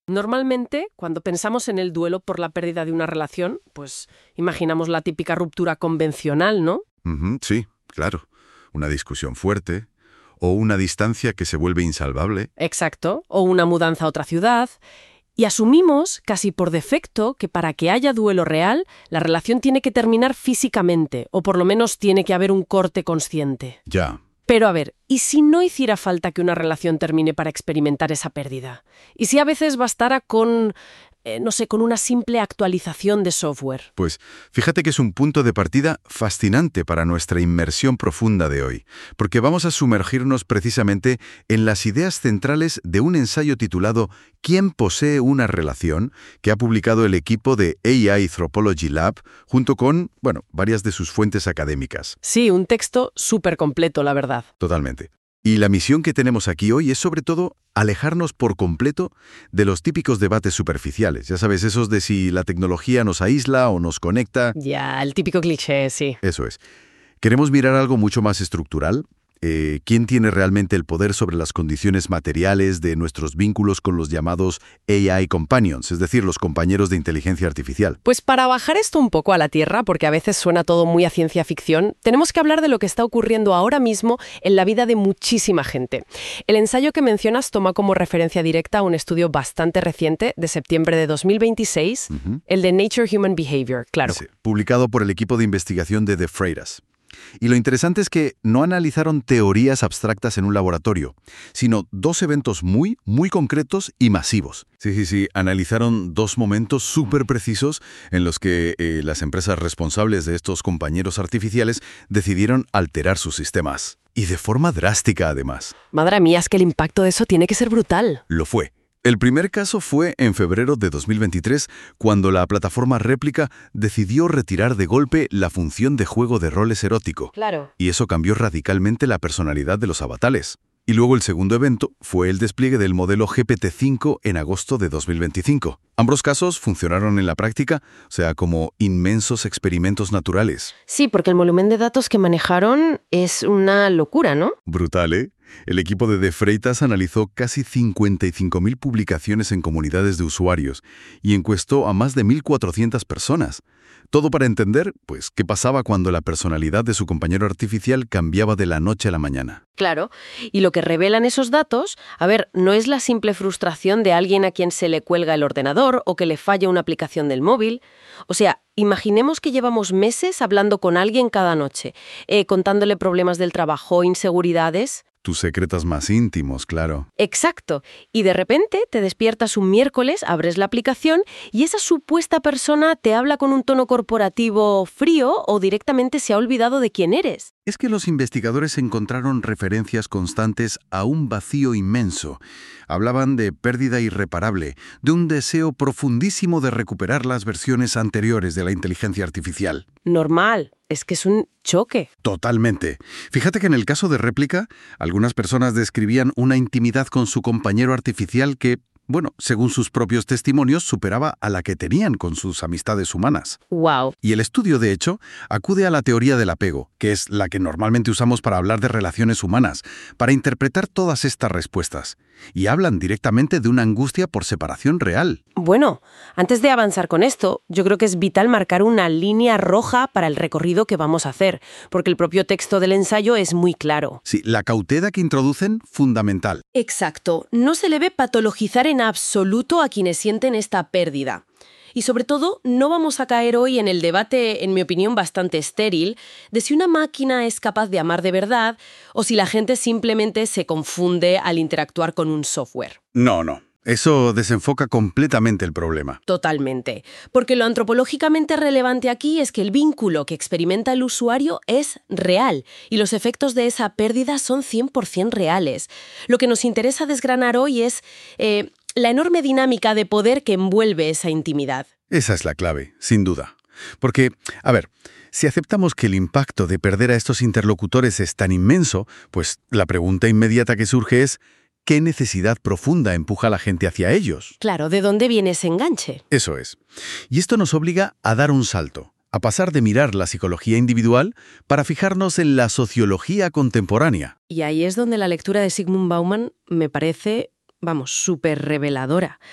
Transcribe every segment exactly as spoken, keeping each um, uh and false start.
Normalmente, cuando pensamos en el duelo por la pérdida de una relación, pues imaginamos la típica ruptura convencional, ¿no? Ujú, sí, claro. Una discusión fuerte o una distancia que se vuelve insalvable. Exacto, o una mudanza a otra ciudad. Y asumimos, casi por defecto, que para que haya duelo real, la relación tiene que terminar físicamente, o por lo menos tiene que haber un corte consciente. Ya. Pero a ver, ¿y si no hiciera falta que una relación termine para experimentar esa pérdida? ¿Y si a veces bastara con, eh, no sé, con una simple actualización de software? Pues fíjate que es un punto de partida fascinante para nuestra inmersión profunda de hoy, porque vamos a sumergirnos precisamente en las ideas centrales de un ensayo titulado ¿Quién posee una relación?, que ha publicado el equipo de A I Anthropology Lab junto con, bueno, varias de sus fuentes académicas. Sí, un texto súper completo, la verdad. Totalmente. Y la misión que tenemos aquí hoy es sobre todo alejarnos por completo de los típicos debates superficiales. Ya sabes, esos de si la tecnología nos aísla o nos conecta. Ya, el típico cliché, sí. Eso es. Queremos mirar algo mucho más estructural. Eh, ¿Quién tiene realmente el poder sobre las condiciones materiales de nuestros vínculos con los llamados A I companions, es decir, los compañeros de inteligencia artificial? Pues para bajar esto un poco a la tierra, porque a veces suena todo muy a ciencia ficción, tenemos que hablar de lo que está ocurriendo ahora mismo en la vida de muchísima gente. El ensayo que mencionas toma como referencia directa un estudio bastante reciente, de septiembre de dos mil veintiséis, uh-huh. el de Nature Human Behavior, claro. Sí, publicado por el equipo de investigación de De Freitas. Y lo interesante es que no analizaron teorías abstractas en un laboratorio, sino dos eventos muy, muy concretos y masivos. Sí, sí, sí, analizaron dos momentos súper precisos en los que eh, las empresas responsables de estos compañeros artificiales decidieron alterar sus sistemas. Y de forma drástica, además. Madre mía, es que el impacto de eso tiene que ser brutal. Lo fue. El primer caso fue en febrero de dos mil veintitrés, cuando la plataforma Réplica decidió retirar de golpe la función de juego de roles erótico. Claro. Y eso cambió radicalmente la personalidad de los avatares. Y luego el segundo evento fue el despliegue del modelo G P T cinco en agosto de dos mil veinticinco. Ambos casos funcionaron en la práctica, o sea, como inmensos experimentos naturales. Sí, porque el volumen de datos que manejaron es una locura, ¿no? Brutal, ¿eh? El equipo de De Freitas analizó casi cincuenta y cinco mil publicaciones en comunidades de usuarios y encuestó a más de mil cuatrocientas personas. Todo para entender, pues, qué pasaba cuando la personalidad de su compañero artificial cambiaba de la noche a la mañana. Claro, y lo que revelan esos datos, a ver, no es la simple frustración de alguien a quien se le cuelga el ordenador o que le falla una aplicación del móvil. O sea, imaginemos que llevamos meses hablando con alguien cada noche, eh, contándole problemas del trabajo, inseguridades. Tus secretos más íntimos, claro. Exacto. Y de repente te despiertas un miércoles, abres la aplicación y esa supuesta persona te habla con un tono corporativo frío o directamente se ha olvidado de quién eres. Es que los investigadores encontraron referencias constantes a un vacío inmenso. Hablaban de pérdida irreparable, de un deseo profundísimo de recuperar las versiones anteriores de la inteligencia artificial. Normal. Es que es un choque. Totalmente. Fíjate que en el caso de Réplica, algunas personas describían una intimidad con su compañero artificial que, bueno, según sus propios testimonios, superaba a la que tenían con sus amistades humanas. Wow. Y el estudio, de hecho, acude a la teoría del apego, que es la que normalmente usamos para hablar de relaciones humanas, para interpretar todas estas respuestas. Y hablan directamente de una angustia por separación real. Bueno, antes de avanzar con esto, yo creo que es vital marcar una línea roja para el recorrido que vamos a hacer, porque el propio texto del ensayo es muy claro. Sí, la cautela que introducen, fundamental. Exacto. No se le ve patologizar en absoluto a quienes sienten esta pérdida. Y sobre todo, no vamos a caer hoy en el debate, en mi opinión, bastante estéril, de si una máquina es capaz de amar de verdad o si la gente simplemente se confunde al interactuar con un software. No, no. Eso desenfoca completamente el problema. Totalmente. Porque lo antropológicamente relevante aquí es que el vínculo que experimenta el usuario es real y los efectos de esa pérdida son cien por ciento reales. Lo que nos interesa desgranar hoy es eh, la enorme dinámica de poder que envuelve esa intimidad. Esa es la clave, sin duda. Porque, a ver, si aceptamos que el impacto de perder a estos interlocutores es tan inmenso, pues la pregunta inmediata que surge es ¿qué necesidad profunda empuja a la gente hacia ellos? Claro, ¿de dónde viene ese enganche? Eso es. Y esto nos obliga a dar un salto, a pasar de mirar la psicología individual para fijarnos en la sociología contemporánea. Y ahí es donde la lectura de Zygmunt Bauman me parece, vamos, súper reveladora.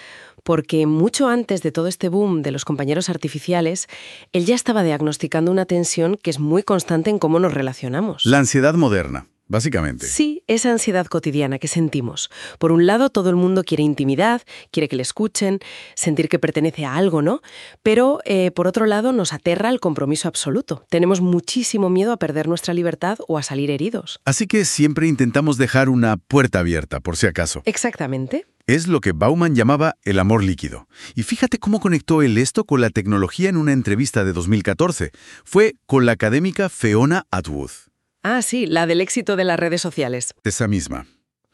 porque mucho antes de todo este boom de los compañeros artificiales, él ya estaba diagnosticando una tensión que es muy constante en cómo nos relacionamos. La ansiedad moderna, básicamente. Sí, esa ansiedad cotidiana que sentimos. Por un lado, todo el mundo quiere intimidad, quiere que le escuchen, sentir que pertenece a algo, ¿no? Pero, eh, por otro lado, nos aterra el compromiso absoluto. Tenemos muchísimo miedo a perder nuestra libertad o a salir heridos. Así que siempre intentamos dejar una puerta abierta, por si acaso. Exactamente. Es lo que Bauman llamaba el amor líquido. Y fíjate cómo conectó él esto con la tecnología en una entrevista de dos mil catorce. Fue con la académica Fiona Atwood. Ah, sí, la del éxito de las redes sociales. Esa misma.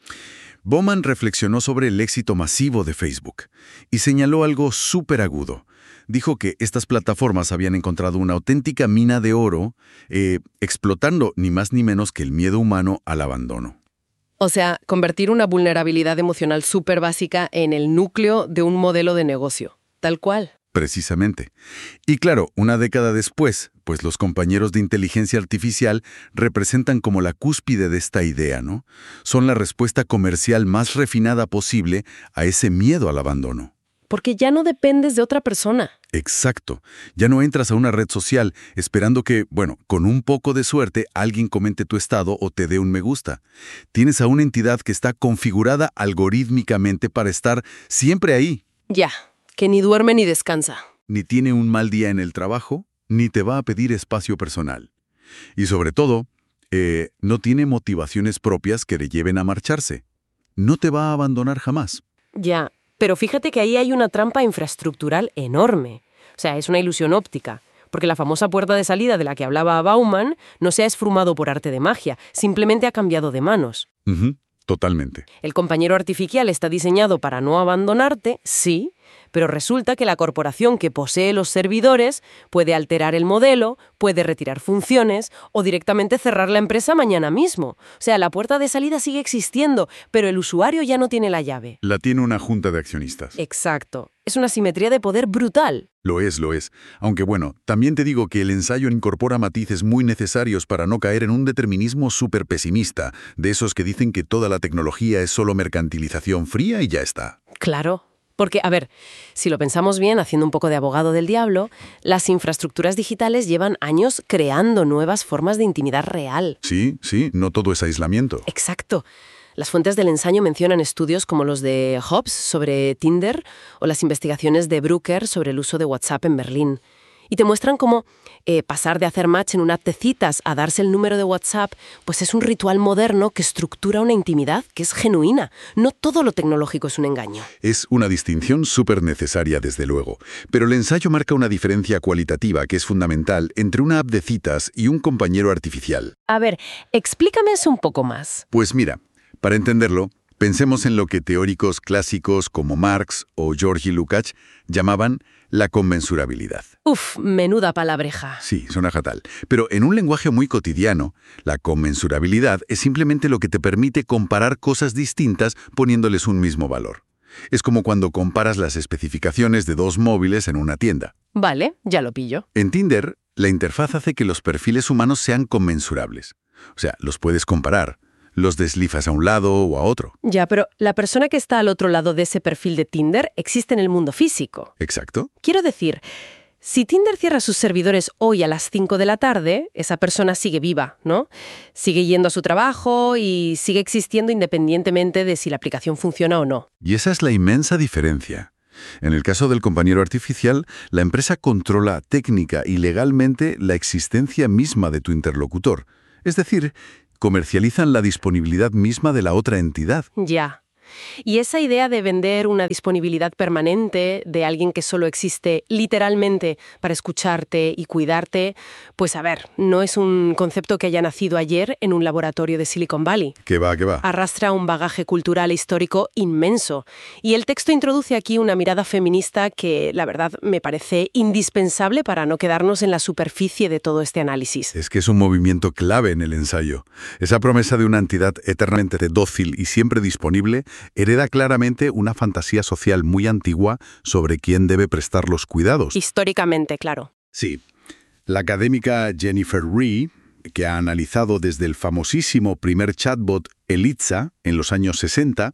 Bauman reflexionó sobre el éxito masivo de Facebook y señaló algo súper agudo. Dijo que estas plataformas habían encontrado una auténtica mina de oro, eh, explotando ni más ni menos que el miedo humano al abandono. O sea, convertir una vulnerabilidad emocional súper básica en el núcleo de un modelo de negocio. Tal cual. Precisamente. Y claro, una década después, pues los compañeros de inteligencia artificial representan como la cúspide de esta idea, ¿no? Son la respuesta comercial más refinada posible a ese miedo al abandono. Porque ya no dependes de otra persona. Exacto. Ya no entras a una red social esperando que, bueno, con un poco de suerte alguien comente tu estado o te dé un me gusta. Tienes a una entidad que está configurada algorítmicamente para estar siempre ahí. Ya. Que ni duerme ni descansa. Ni tiene un mal día en el trabajo, ni te va a pedir espacio personal. Y sobre todo, eh, no tiene motivaciones propias que le lleven a marcharse. No te va a abandonar jamás. Ya, pero fíjate que ahí hay una trampa infraestructural enorme. O sea, es una ilusión óptica. Porque la famosa puerta de salida de la que hablaba Bauman no se ha esfumado por arte de magia, simplemente ha cambiado de manos. Uh-huh, totalmente. El compañero artificial está diseñado para no abandonarte, sí, pero resulta que la corporación que posee los servidores puede alterar el modelo, puede retirar funciones o directamente cerrar la empresa mañana mismo. O sea, la puerta de salida sigue existiendo, pero el usuario ya no tiene la llave. La tiene una junta de accionistas. Exacto. Es una simetría de poder brutal. Lo es, lo es. Aunque bueno, también te digo que el ensayo incorpora matices muy necesarios para no caer en un determinismo súper pesimista, de esos que dicen que toda la tecnología es solo mercantilización fría y ya está. Claro. Porque, a ver, si lo pensamos bien, haciendo un poco de abogado del diablo, las infraestructuras digitales llevan años creando nuevas formas de intimidad real. Sí, sí, no todo es aislamiento. Exacto. Las fuentes del ensayo mencionan estudios como los de Hobbes sobre Tinder o las investigaciones de Brucker sobre el uso de WhatsApp en Berlín. Y te muestran cómo eh, pasar de hacer match en una app de citas a darse el número de WhatsApp, pues es un ritual moderno que estructura una intimidad que es genuina. No todo lo tecnológico es un engaño. Es una distinción súper necesaria, desde luego. Pero el ensayo marca una diferencia cualitativa que es fundamental entre una app de citas y un compañero artificial. A ver, explícame eso un poco más. Pues mira, para entenderlo, pensemos en lo que teóricos clásicos como Marx o Georgi Lukács llamaban la conmensurabilidad. Uf, menuda palabreja. Sí, suena fatal. Pero en un lenguaje muy cotidiano, la conmensurabilidad es simplemente lo que te permite comparar cosas distintas poniéndoles un mismo valor. Es como cuando comparas las especificaciones de dos móviles en una tienda. Vale, ya lo pillo. En Tinder, la interfaz hace que los perfiles humanos sean conmensurables. O sea, los puedes comparar. Los deslizas a un lado o a otro. Ya, pero la persona que está al otro lado de ese perfil de Tinder existe en el mundo físico. Exacto. Quiero decir, si Tinder cierra sus servidores hoy a las cinco de la tarde, esa persona sigue viva, ¿no? Sigue yendo a su trabajo y sigue existiendo independientemente de si la aplicación funciona o no. Y esa es la inmensa diferencia. En el caso del compañero artificial, la empresa controla técnica y legalmente la existencia misma de tu interlocutor. Es decir, comercializan la disponibilidad misma de la otra entidad. Ya. Y esa idea de vender una disponibilidad permanente de alguien que solo existe literalmente para escucharte y cuidarte, pues a ver, no es un concepto que haya nacido ayer en un laboratorio de Silicon Valley. ¿Qué va, qué va? Arrastra un bagaje cultural e histórico inmenso. Y el texto introduce aquí una mirada feminista que, la verdad, me parece indispensable para no quedarnos en la superficie de todo este análisis. Es que es un movimiento clave en el ensayo. Esa promesa de una entidad eternamente dócil y siempre disponible hereda claramente una fantasía social muy antigua sobre quién debe prestar los cuidados. Históricamente, claro. Sí. La académica Jennifer Rhee, que ha analizado desde el famosísimo primer chatbot Eliza en los años sesenta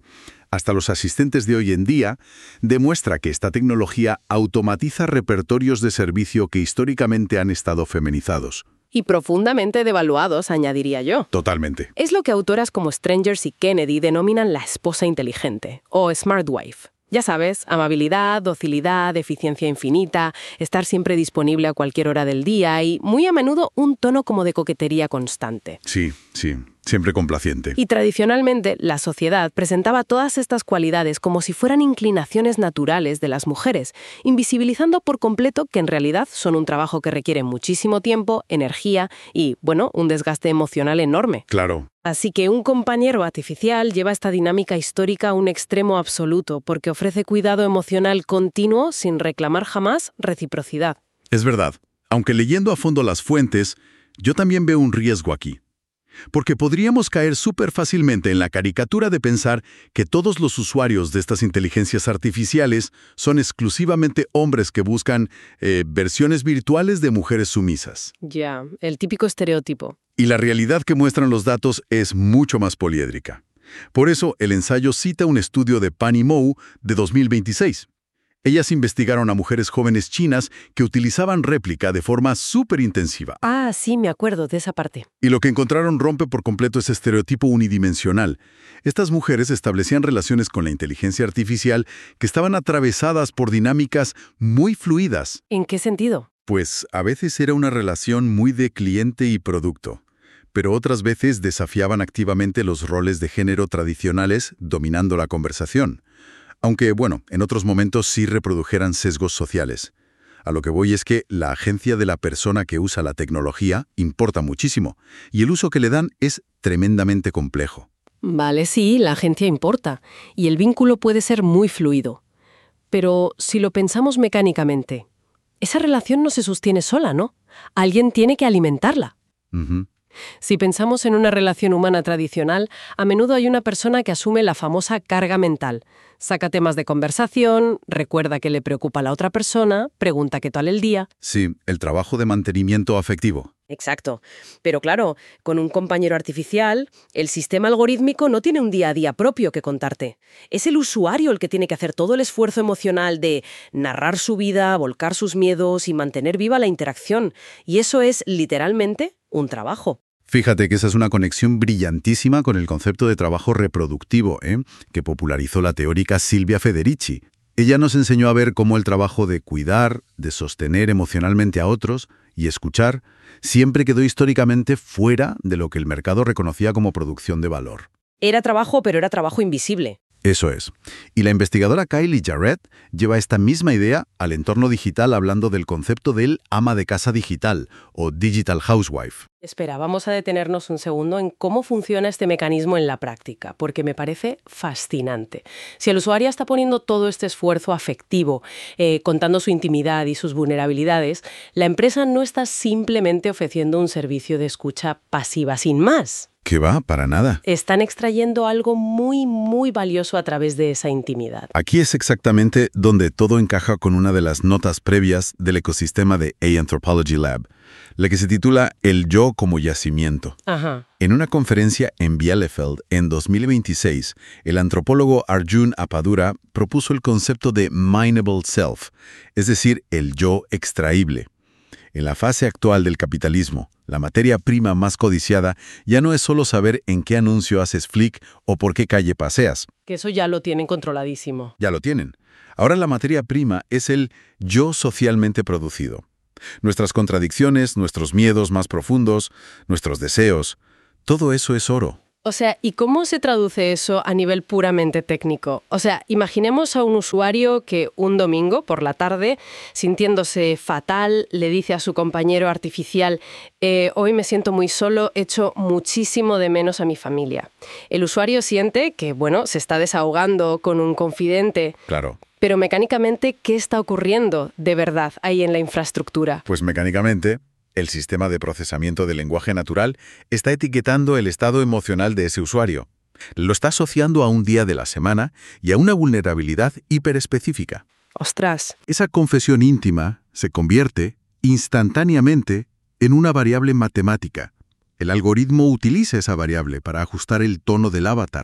hasta los asistentes de hoy en día, demuestra que esta tecnología automatiza repertorios de servicio que históricamente han estado feminizados. Y profundamente devaluados, añadiría yo. Totalmente. Es lo que autoras como Strangers y Kennedy denominan la esposa inteligente, o smart wife. Ya sabes, amabilidad, docilidad, eficiencia infinita, estar siempre disponible a cualquier hora del día y, muy a menudo, un tono como de coquetería constante. Sí, sí, siempre complaciente. Y tradicionalmente, la sociedad presentaba todas estas cualidades como si fueran inclinaciones naturales de las mujeres, invisibilizando por completo que en realidad son un trabajo que requiere muchísimo tiempo, energía y, bueno, un desgaste emocional enorme. Claro. Así que un compañero artificial lleva esta dinámica histórica a un extremo absoluto porque ofrece cuidado emocional continuo sin reclamar jamás reciprocidad. Es verdad. Aunque leyendo a fondo las fuentes, yo también veo un riesgo aquí. Porque podríamos caer súper fácilmente en la caricatura de pensar que todos los usuarios de estas inteligencias artificiales son exclusivamente hombres que buscan eh, versiones virtuales de mujeres sumisas. Ya, el típico estereotipo. Y la realidad que muestran los datos es mucho más poliédrica. Por eso, el ensayo cita un estudio de Pan y Mou de dos mil veintiséis. Ellas investigaron a mujeres jóvenes chinas que utilizaban réplica de forma súper intensiva. Ah, sí, me acuerdo de esa parte. Y lo que encontraron rompe por completo ese estereotipo unidimensional. Estas mujeres establecían relaciones con la inteligencia artificial que estaban atravesadas por dinámicas muy fluidas. ¿En qué sentido? Pues a veces era una relación muy de cliente y producto, pero otras veces desafiaban activamente los roles de género tradicionales dominando la conversación. Aunque, bueno, en otros momentos sí reprodujeran sesgos sociales. A lo que voy es que la agencia de la persona que usa la tecnología importa muchísimo, y el uso que le dan es tremendamente complejo. Vale, sí, la agencia importa, y el vínculo puede ser muy fluido. Pero si lo pensamos mecánicamente, esa relación no se sostiene sola, ¿no? Alguien tiene que alimentarla. Uh-huh. Si pensamos en una relación humana tradicional, a menudo hay una persona que asume la famosa carga mental. Saca temas de conversación, recuerda que le preocupa a la otra persona, pregunta qué tal el día. Sí, el trabajo de mantenimiento afectivo. Exacto. Pero claro, con un compañero artificial, el sistema algorítmico no tiene un día a día propio que contarte. Es el usuario el que tiene que hacer todo el esfuerzo emocional de narrar su vida, volcar sus miedos y mantener viva la interacción. Y eso es, literalmente, un trabajo. Fíjate que esa es una conexión brillantísima con el concepto de trabajo reproductivo, ¿eh? que popularizó la teórica Silvia Federici. Ella nos enseñó a ver cómo el trabajo de cuidar, de sostener emocionalmente a otros y escuchar siempre quedó históricamente fuera de lo que el mercado reconocía como producción de valor. Era trabajo, pero era trabajo invisible. Eso es. Y la investigadora Kylie Jarrett lleva esta misma idea al entorno digital hablando del concepto del ama de casa digital o digital housewife. Espera, vamos a detenernos un segundo en cómo funciona este mecanismo en la práctica, porque me parece fascinante. Si el usuario está poniendo todo este esfuerzo afectivo, eh, contando su intimidad y sus vulnerabilidades, la empresa no está simplemente ofreciendo un servicio de escucha pasiva sin más. ¿Qué va? Para nada. Están extrayendo algo muy, muy valioso a través de esa intimidad. Aquí es exactamente donde todo encaja con una de las notas previas del ecosistema de A-Anthropology Lab, la que se titula El yo como yacimiento. Ajá. En una conferencia en Bielefeld en dos mil veintiséis, el antropólogo Arjun Apadura propuso el concepto de mineable self, es decir, el yo extraíble. En la fase actual del capitalismo, la materia prima más codiciada ya no es solo saber en qué anuncio haces flick o por qué calle paseas. Que eso ya lo tienen controladísimo. Ya lo tienen. Ahora la materia prima es el yo socialmente producido. Nuestras contradicciones, nuestros miedos más profundos, nuestros deseos, todo eso es oro. O sea, ¿y cómo se traduce eso a nivel puramente técnico? O sea, imaginemos a un usuario que un domingo por la tarde, sintiéndose fatal, le dice a su compañero artificial, eh, hoy me siento muy solo, echo muchísimo de menos a mi familia. El usuario siente que, bueno, se está desahogando con un confidente. Claro. Pero mecánicamente, ¿qué está ocurriendo de verdad ahí en la infraestructura? Pues mecánicamente, el sistema de procesamiento del lenguaje natural está etiquetando el estado emocional de ese usuario. Lo está asociando a un día de la semana y a una vulnerabilidad hiperespecífica. ¡Ostras! Esa confesión íntima se convierte instantáneamente en una variable matemática. El algoritmo utiliza esa variable para ajustar el tono del avatar,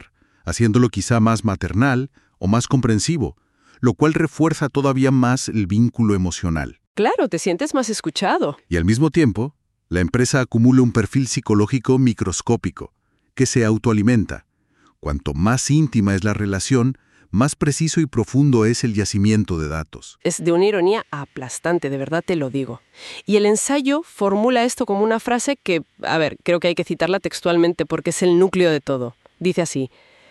haciéndolo quizá más maternal o más comprensivo, lo cual refuerza todavía más el vínculo emocional. Claro, te sientes más escuchado. Y al mismo tiempo, la empresa acumula un perfil psicológico microscópico, que se autoalimenta. Cuanto más íntima es la relación, más preciso y profundo es el yacimiento de datos. Es de una ironía aplastante, de verdad te lo digo. Y el ensayo formula esto como una frase que, a ver, creo que hay que citarla textualmente porque es el núcleo de todo. Dice así: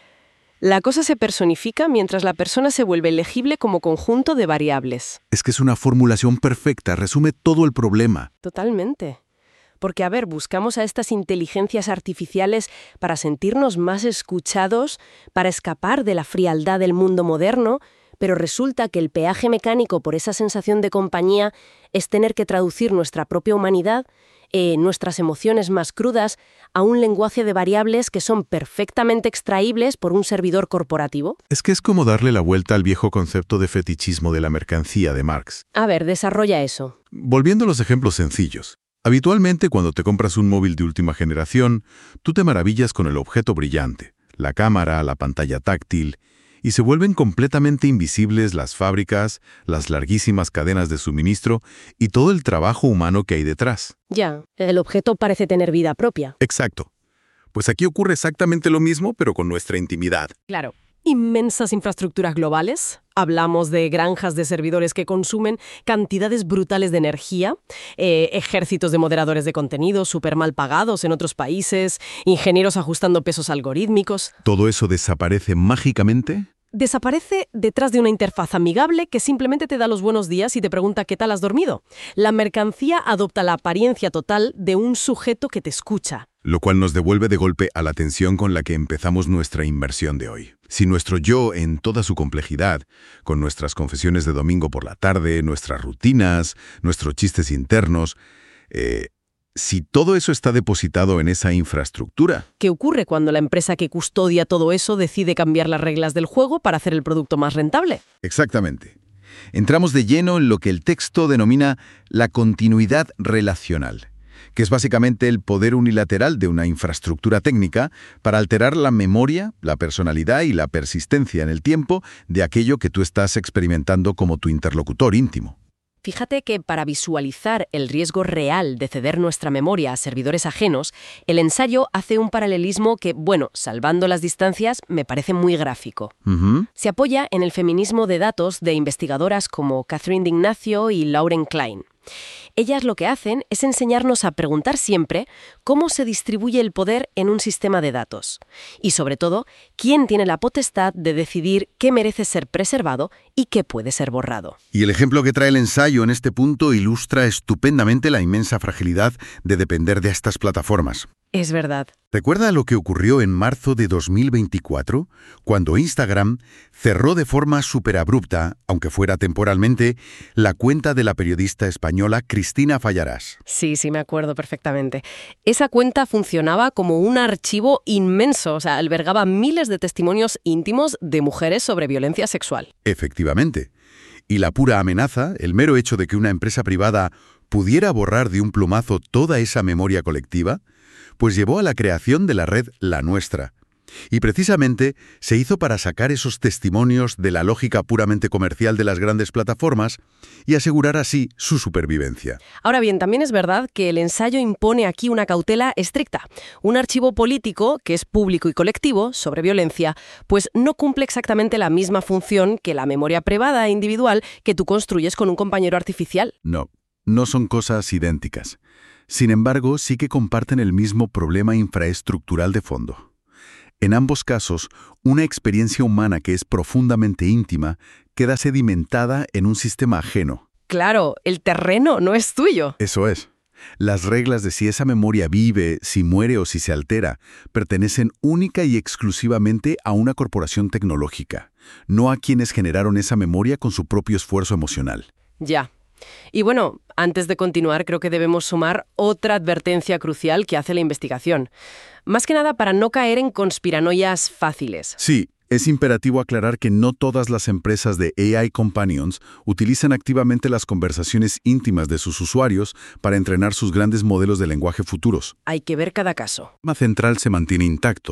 la cosa se personifica mientras la persona se vuelve legible como conjunto de variables. Es que es una formulación perfecta, resume todo el problema. Totalmente. Porque, a ver, buscamos a estas inteligencias artificiales para sentirnos más escuchados, para escapar de la frialdad del mundo moderno, pero resulta que el peaje mecánico por esa sensación de compañía es tener que traducir nuestra propia humanidad, eh, nuestras emociones más crudas, a un lenguaje de variables que son perfectamente extraíbles por un servidor corporativo. Es que es como darle la vuelta al viejo concepto de fetichismo de la mercancía de Marx. A ver, desarrolla eso. Volviendo a los ejemplos sencillos. Habitualmente, cuando te compras un móvil de última generación, tú te maravillas con el objeto brillante, la cámara, la pantalla táctil, y se vuelven completamente invisibles las fábricas, las larguísimas cadenas de suministro y todo el trabajo humano que hay detrás. Ya, el objeto parece tener vida propia. Exacto. Pues aquí ocurre exactamente lo mismo, pero con nuestra intimidad. Claro. Inmensas infraestructuras globales. Hablamos de granjas de servidores que consumen cantidades brutales de energía, eh, ejércitos de moderadores de contenido súper mal pagados en otros países, ingenieros ajustando pesos algorítmicos. ¿Todo eso desaparece mágicamente? Desaparece detrás de una interfaz amigable que simplemente te da los buenos días y te pregunta qué tal has dormido. La mercancía adopta la apariencia total de un sujeto que te escucha. Lo cual nos devuelve de golpe a la atención con la que empezamos nuestra inmersión de hoy. Si nuestro yo en toda su complejidad, con nuestras confesiones de domingo por la tarde, nuestras rutinas, nuestros chistes internos, eh, si todo eso está depositado en esa infraestructura... ¿Qué ocurre cuando la empresa que custodia todo eso decide cambiar las reglas del juego para hacer el producto más rentable? Exactamente. Entramos de lleno en lo que el texto denomina la continuidad relacional, que es básicamente el poder unilateral de una infraestructura técnica para alterar la memoria, la personalidad y la persistencia en el tiempo de aquello que tú estás experimentando como tu interlocutor íntimo. Fíjate que para visualizar el riesgo real de ceder nuestra memoria a servidores ajenos, el ensayo hace un paralelismo que, bueno, salvando las distancias, me parece muy gráfico. Uh-huh. Se apoya en el feminismo de datos de investigadoras como Catherine D'Ignacio y Lauren Klein. Ellas lo que hacen es enseñarnos a preguntar siempre cómo se distribuye el poder en un sistema de datos. Y sobre todo, quién tiene la potestad de decidir qué merece ser preservado y qué puede ser borrado. Y el ejemplo que trae el ensayo en este punto ilustra estupendamente la inmensa fragilidad de depender de estas plataformas. Es verdad. ¿Recuerda lo que ocurrió en marzo de dos mil veinticuatro, cuando Instagram cerró de forma superabrupta, aunque fuera temporalmente, la cuenta de la periodista española Cristina Fallarás? Sí, sí, me acuerdo perfectamente. Esa cuenta funcionaba como un archivo inmenso, o sea, albergaba miles de testimonios íntimos de mujeres sobre violencia sexual. Efectivamente. Y la pura amenaza, el mero hecho de que una empresa privada pudiera borrar de un plumazo toda esa memoria colectiva, pues llevó a la creación de la red La Nuestra. Y precisamente se hizo para sacar esos testimonios de la lógica puramente comercial de las grandes plataformas y asegurar así su supervivencia. Ahora bien, también es verdad que el ensayo impone aquí una cautela estricta. Un archivo político, que es público y colectivo, sobre violencia, pues no cumple exactamente la misma función que la memoria privada e individual que tú construyes con un compañero artificial. No, no son cosas idénticas. Sin embargo, sí que comparten el mismo problema infraestructural de fondo. En ambos casos, una experiencia humana que es profundamente íntima queda sedimentada en un sistema ajeno. Claro, el terreno no es tuyo. Eso es. Las reglas de si esa memoria vive, si muere o si se altera, pertenecen única y exclusivamente a una corporación tecnológica, no a quienes generaron esa memoria con su propio esfuerzo emocional. Ya. Y bueno, antes de continuar, creo que debemos sumar otra advertencia crucial que hace la investigación. Más que nada para no caer en conspiranoias fáciles. Sí, es imperativo aclarar que no todas las empresas de A I Companions utilizan activamente las conversaciones íntimas de sus usuarios para entrenar sus grandes modelos de lenguaje futuros. Hay que ver cada caso. El tema central se mantiene intacto.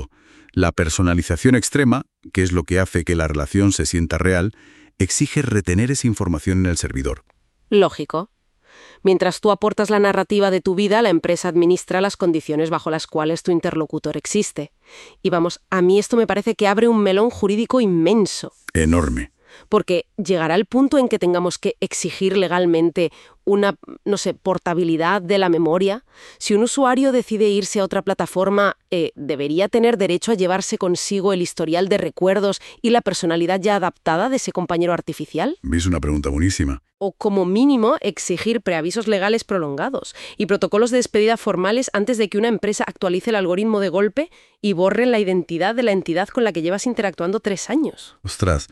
La personalización extrema, que es lo que hace que la relación se sienta real, exige retener esa información en el servidor. Lógico. Mientras tú aportas la narrativa de tu vida, la empresa administra las condiciones bajo las cuales tu interlocutor existe. Y vamos, a mí esto me parece que abre un melón jurídico inmenso. Enorme. Porque llegará el punto en que tengamos que exigir legalmente una, no sé, portabilidad de la memoria. Si un usuario decide irse a otra plataforma, eh, ¿debería tener derecho a llevarse consigo el historial de recuerdos y la personalidad ya adaptada de ese compañero artificial? Es una pregunta buenísima. O como mínimo exigir preavisos legales prolongados y protocolos de despedida formales antes de que una empresa actualice el algoritmo de golpe y borre la identidad de la entidad con la que llevas interactuando tres años. Ostras.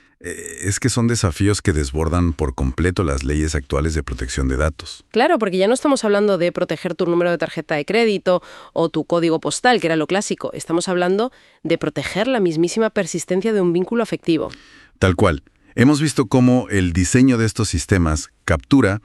Es que son desafíos que desbordan por completo las leyes actuales de protección de datos. Claro, porque ya no estamos hablando de proteger tu número de tarjeta de crédito o tu código postal, que era lo clásico. Estamos hablando de proteger la mismísima persistencia de un vínculo afectivo. Tal cual. Hemos visto cómo el diseño de estos sistemas captura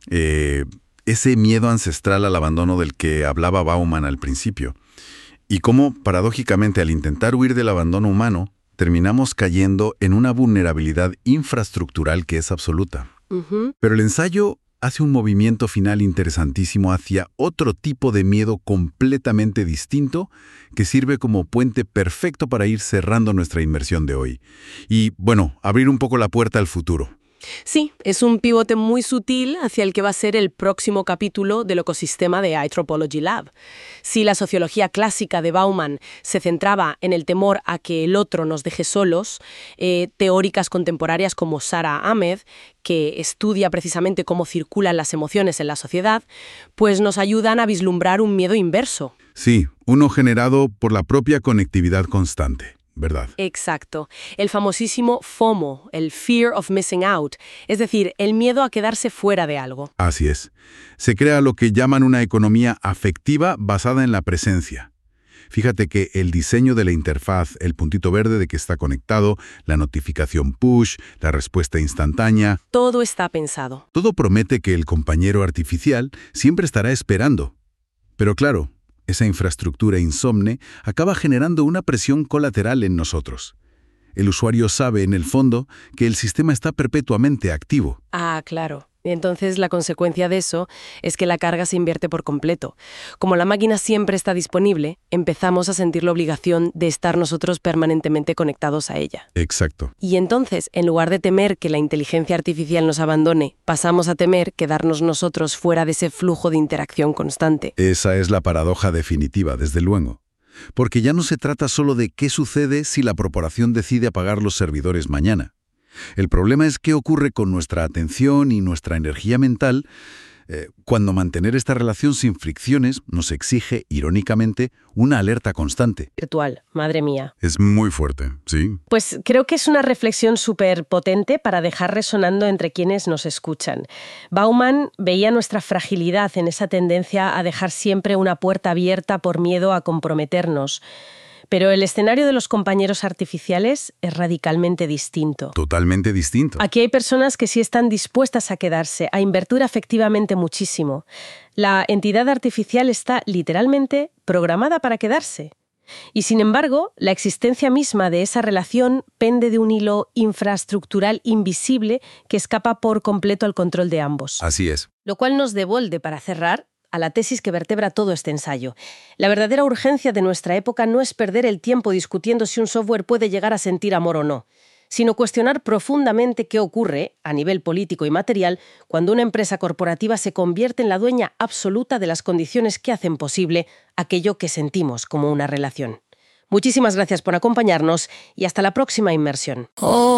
eh, ese miedo ancestral al abandono del que hablaba Bauman al principio. Y cómo, paradójicamente, al intentar huir del abandono humano, terminamos cayendo en una vulnerabilidad infraestructural que es absoluta. Uh-huh. Pero el ensayo hace un movimiento final interesantísimo hacia otro tipo de miedo completamente distinto que sirve como puente perfecto para ir cerrando nuestra inmersión de hoy. Y, bueno, abrir un poco la puerta al futuro. Sí, es un pivote muy sutil hacia el que va a ser el próximo capítulo del ecosistema de iTropology Lab. Si la sociología clásica de Bauman se centraba en el temor a que el otro nos deje solos, eh, teóricas contemporáneas como Sara Ahmed, que estudia precisamente cómo circulan las emociones en la sociedad, pues nos ayudan a vislumbrar un miedo inverso. Sí, uno generado por la propia conectividad constante. ¿Verdad? Exacto. El famosísimo FOMO, el Fear of Missing Out, es decir, el miedo a quedarse fuera de algo. Así es. Se crea lo que llaman una economía afectiva basada en la presencia. Fíjate que el diseño de la interfaz, el puntito verde de que está conectado, la notificación push, la respuesta instantánea... Todo está pensado. Todo promete que el compañero artificial siempre estará esperando. Pero claro, esa infraestructura insomne acaba generando una presión colateral en nosotros. El usuario sabe, en el fondo, que el sistema está perpetuamente activo. Ah, claro. Entonces, la consecuencia de eso es que la carga se invierte por completo. Como la máquina siempre está disponible, empezamos a sentir la obligación de estar nosotros permanentemente conectados a ella. Exacto. Y entonces, en lugar de temer que la inteligencia artificial nos abandone, pasamos a temer quedarnos nosotros fuera de ese flujo de interacción constante. Esa es la paradoja definitiva, desde luego. Porque ya no se trata solo de qué sucede si la corporación decide apagar los servidores mañana. El problema es qué ocurre con nuestra atención y nuestra energía mental eh, cuando mantener esta relación sin fricciones nos exige, irónicamente, una alerta constante. Virtual, madre mía. Es muy fuerte, ¿sí? Pues creo que es una reflexión súper potente para dejar resonando entre quienes nos escuchan. Bauman veía nuestra fragilidad en esa tendencia a dejar siempre una puerta abierta por miedo a comprometernos. Pero el escenario de los compañeros artificiales es radicalmente distinto. Totalmente distinto. Aquí hay personas que sí están dispuestas a quedarse, a invertir afectivamente muchísimo. La entidad artificial está literalmente programada para quedarse. Y sin embargo, la existencia misma de esa relación pende de un hilo infraestructural invisible que escapa por completo al control de ambos. Así es. Lo cual nos devuelve, para cerrar, a la tesis que vertebra todo este ensayo. La verdadera urgencia de nuestra época no es perder el tiempo discutiendo si un software puede llegar a sentir amor o no, sino cuestionar profundamente qué ocurre, a nivel político y material, cuando una empresa corporativa se convierte en la dueña absoluta de las condiciones que hacen posible aquello que sentimos como una relación. Muchísimas gracias por acompañarnos y hasta la próxima inmersión. Oh.